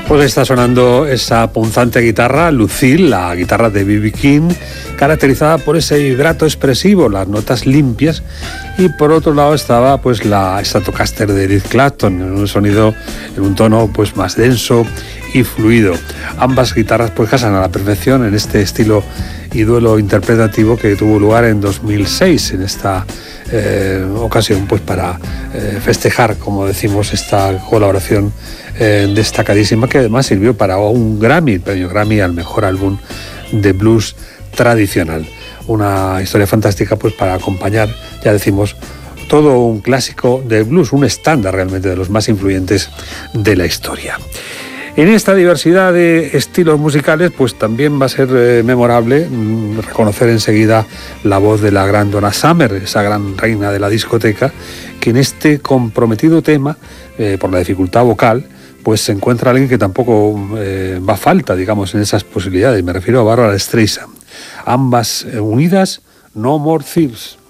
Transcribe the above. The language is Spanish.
Pues está sonando esa punzante guitarra, Lucille, la guitarra de B.B. King, caracterizada por ese vibrato expresivo, las notas limpias, y por otro lado estaba pues la Stratocaster de Eric Clapton, en un sonido, en un tono pues más denso y fluido. Ambas guitarras pues casan a la perfección en este estilo y duelo interpretativo que tuvo lugar en 2006 en esta ocasión pues para festejar, como decimos, esta colaboración destacadísima, que además sirvió para un Grammy, el premio Grammy al mejor álbum de blues tradicional. Una historia fantástica pues para acompañar, ya decimos, todo un clásico de blues, un estándar realmente de los más influyentes de la historia. En esta diversidad de estilos musicales, pues también va a ser memorable reconocer enseguida la voz de la gran Donna Summer, esa gran reina de la discoteca, que en este comprometido tema, por la dificultad vocal, pues se encuentra alguien que tampoco va a falta, digamos, en esas posibilidades. Me refiero a Barbra Streisand. Ambas unidas, No More Thieves.